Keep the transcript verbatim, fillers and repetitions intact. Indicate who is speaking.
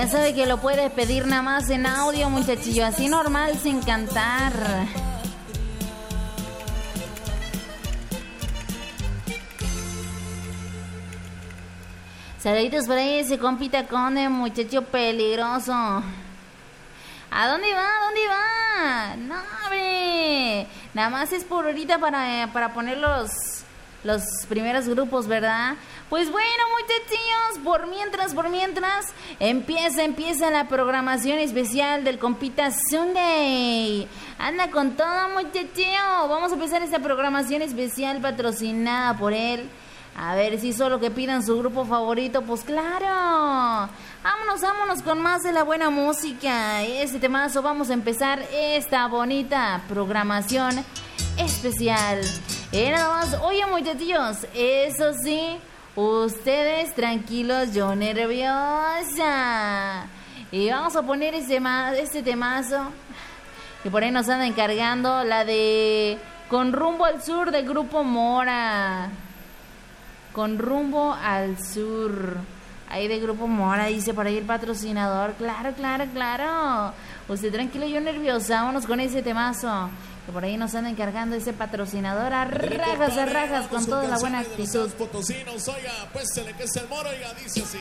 Speaker 1: Ya sabe que lo puedes pedir nada más en audio, muchachillo, así normal, sin cantar. Saluditos por ahí, ese compita Conde, muchacho peligroso. ¿A dónde va? ¿A dónde va? No, hombre. Nada más es por ahorita para, para poner los, los primeros grupos, ¿verdad? Pues bueno, muchachillos, por mientras, por mientras, empieza, empieza la programación especial del compita Sunday. Anda con todo, muchachillo. Vamos a empezar esta programación especial patrocinada por él. A ver si solo que pidan su grupo favorito, pues claro. Vámonos, vámonos con más de la buena música. Este temazo, vamos a empezar esta bonita programación especial. Y nada más, oye muchachillos, eso sí, ustedes tranquilos, yo nerviosa. Y vamos a poner este, ma- este temazo que por ahí nos anda encargando, la de Con Rumbo al Sur del Grupo Mora. Con Rumbo al Sur. Ahí de Grupo Mora, dice por ahí el patrocinador. Claro, claro, claro. Usted tranquilo, yo nerviosa. Vámonos con ese temazo que por ahí nos anda encargando ese patrocinador. A rajas, a rajas, con toda la buena actitud.
Speaker 2: Potosinos, oiga, pues se le que es el moro, oiga, dice así.